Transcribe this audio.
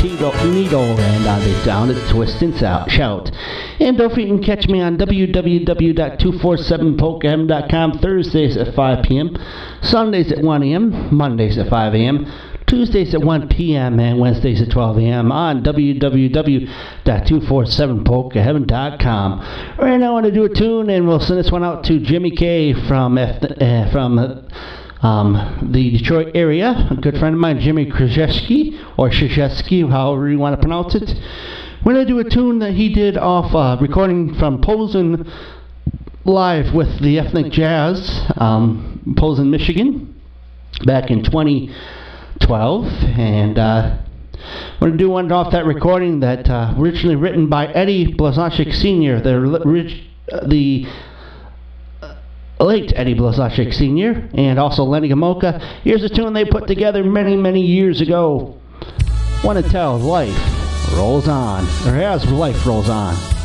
Needle, and they sound it Twist and Shout. And don't forget you can catch me on www.247polkafm.com Thursdays at 5 p.m., Sundays at 1 a.m., Mondays at 5 a.m., Tuesdays at 1 p.m. and Wednesdays at 12 a.m. on www.247polkaheaven.com. Right now I want to do a tune, and we'll send this one out to Jimmy K from the Detroit area. A good friend of mine, Jimmy Krzyzewski, or Krzyzewski, however you want to pronounce it. We're going to do a tune that he did off recording from Posen live with the Ethnic Jazz, Posen, Michigan, back in 2012. And we're going to do one off that recording that originally written by Eddie Blazonczyk Sr., the late Eddie Blazonczyk Sr., and also Lenny Gomulka. Here's a tune they put together many, many years ago. Want to tell life rolls on, or as life rolls on.